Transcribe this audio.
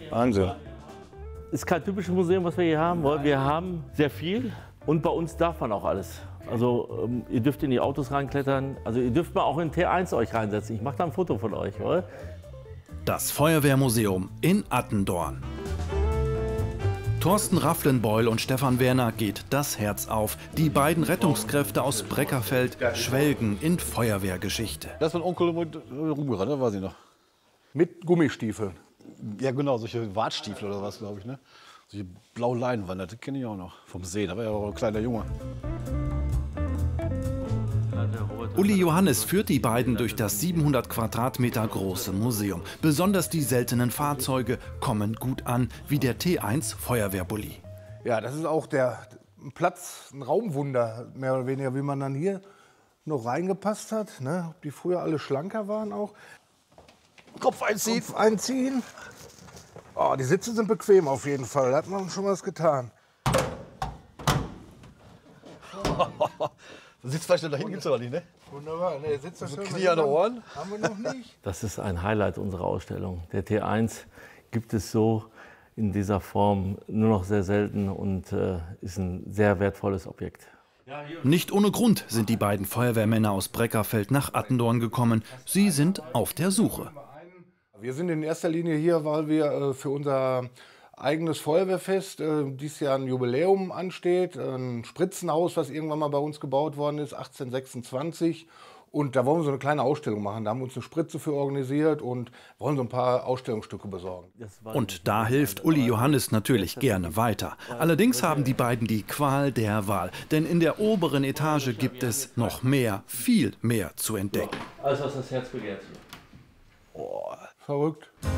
Wahnsinn. Ist kein typisches Museum, was wir hier haben, weil wir haben sehr viel und bei uns darf man auch alles. Also ihr dürft in die Autos reinklettern, also ihr dürft mal auch in T1 euch reinsetzen. Ich mache da ein Foto von euch, oder? Das Feuerwehrmuseum in Attendorn. Thorsten Rafflenbeul und Stefan Werner geht das Herz auf. Die beiden Rettungskräfte aus Breckerfeld schwelgen in Feuerwehrgeschichte. Das war ein Onkel mit rumgerannt, das weiß ich noch. Mit Gummistiefeln. Ja genau, solche Wartstiefel oder was, glaube ich, ne? Solche blaue Leinwand, das kenne ich auch noch vom See, da war ja auch ein kleiner Junge. Uli Johannes führt die beiden durch das 700 Quadratmeter große Museum. Besonders die seltenen Fahrzeuge kommen gut an, wie der T1 Feuerwehrbully. Ja, das ist auch der Platz, ein Raumwunder, mehr oder weniger, wie man dann hier noch reingepasst hat. Ne? Ob die früher alle schlanker waren auch. Kopf einziehen. Kopf einziehen. Oh, die Sitze sind bequem auf jeden Fall, da hat man schon was getan. Sitzfleisch dahin gibt es aber nicht, ne? Wunderbar, ne, sitzt das so Knie an den Ohren. Haben wir noch nicht. Das ist ein Highlight unserer Ausstellung. Der T1 gibt es so in dieser Form nur noch sehr selten und ist ein sehr wertvolles Objekt. Nicht ohne Grund sind die beiden Feuerwehrmänner aus Breckerfeld nach Attendorn gekommen. Sie sind auf der Suche. Wir sind in erster Linie hier, weil wir für unser eigenes Feuerwehrfest dieses Jahr ein Jubiläum ansteht. Ein Spritzenhaus, was irgendwann mal bei uns gebaut worden ist, 1826. Und da wollen wir so eine kleine Ausstellung machen. Da haben wir uns eine Spritze für organisiert und wollen so ein paar Ausstellungsstücke besorgen. Und da hilft Uli Johannes natürlich gerne weiter. Allerdings haben die beiden die Qual der Wahl. Denn in der oberen Etage gibt es noch mehr, viel mehr zu entdecken. Alles, was das Herz begehrt. Verrückt.